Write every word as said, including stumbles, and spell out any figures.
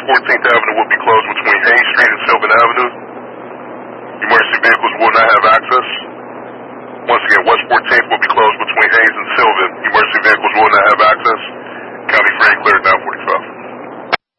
fourteenth Avenue will be closed between Hayes Street and Sylvan Avenue. Emergency vehicles will not have access. Once again, West fourteenth will be closed between Hayes and Sylvan.